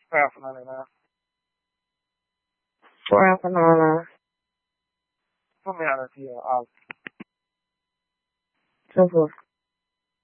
Definitely, man. $4.99. Put me on it, yeah. Simple.